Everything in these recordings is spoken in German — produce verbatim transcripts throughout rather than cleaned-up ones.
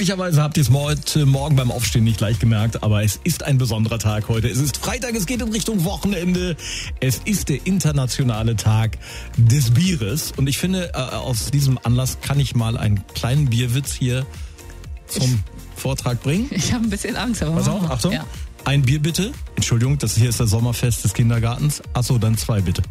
Möglicherweise habt ihr es heute Morgen beim Aufstehen nicht gleich gemerkt, aber es ist ein besonderer Tag heute. Es ist Freitag, es geht in Richtung Wochenende. Es ist der internationale Tag des Bieres. Und ich finde, aus diesem Anlass kann ich mal einen kleinen Bierwitz hier zum Vortrag bringen. Ich habe ein bisschen Angst. Aber Pass auf, Achtung. Ja. Ein Bier bitte. Entschuldigung, das hier ist das Sommerfest des Kindergartens. Achso, dann zwei bitte.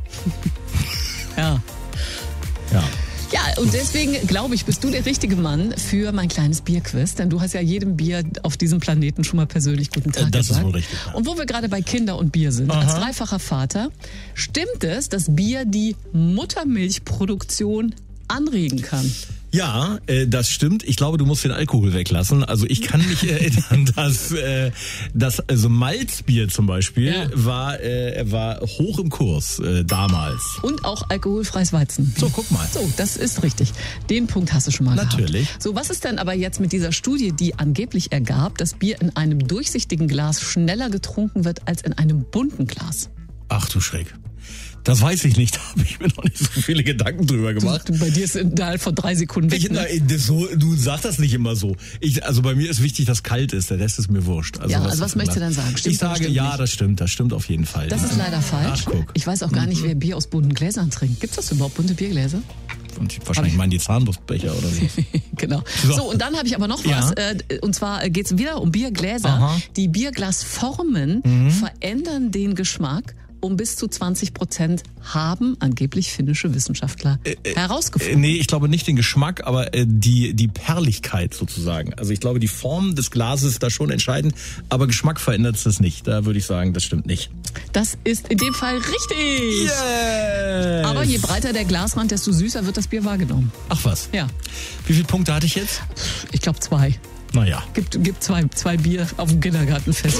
Ja. Ja. Ja, und deswegen, glaube ich, bist du der richtige Mann für mein kleines Bierquiz. Denn du hast ja jedem Bier auf diesem Planeten schon mal persönlich guten Tag Das gesagt. ist wohl richtig. Ja. Und wo wir gerade bei Kinder und Bier sind, Aha. als dreifacher Vater, stimmt es, dass Bier die Muttermilchproduktion anregen kann? Ja, äh, das stimmt. Ich glaube, du musst den Alkohol weglassen. Also ich kann mich erinnern, dass äh, das also Malzbier zum Beispiel Ja. war äh, war hoch im Kurs äh, damals. Und auch alkoholfreies Weizen. So, guck mal. So, das ist richtig. Den Punkt hast du schon mal Natürlich. gehabt. So, was ist denn aber jetzt mit dieser Studie, die angeblich ergab, dass Bier in einem durchsichtigen Glas schneller getrunken wird als in einem bunten Glas? Ach du Schreck. Das weiß ich nicht, da habe ich mir noch nicht so viele Gedanken drüber gemacht. Du, bei dir ist innerhalb von drei Sekunden weg. Ich, Ne? na, das so, du sagst das nicht immer so. Ich, also bei mir ist wichtig, dass kalt ist, der Rest ist mir wurscht. Also Ja, was also was ist möchtest du denn denn sagen? Ich Stimmt oder sage, stimmt ja, nicht? das stimmt, das stimmt auf jeden Fall. Das ist leider falsch. Ach, guck. Ich weiß auch gar nicht, wer Bier aus bunten Gläsern trinkt. Gibt's das überhaupt, bunte Biergläser? Und wahrscheinlich meinen die Zahnbürstenbecher oder so. Genau. So. So, und dann habe ich aber noch Ja. was. Äh, und zwar geht's wieder um Biergläser. Aha. Die Bierglasformen Mhm. verändern den Geschmack um bis zu zwanzig Prozent, haben angeblich finnische Wissenschaftler Äh, herausgefunden. nee, ich glaube nicht den Geschmack, aber äh, die die Perligkeit sozusagen. Also ich glaube, die Form des Glases ist da schon entscheidend, aber Geschmack verändert es nicht. Da würde ich sagen, das stimmt nicht. Das ist in dem Fall richtig. Yes. Aber je breiter der Glasrand, desto süßer wird das Bier wahrgenommen. Ach was. Ja, Wie viele Punkte hatte ich jetzt? ich glaube zwei. Naja. Gibt, gibt zwei, zwei Bier auf dem Kindergartenfest.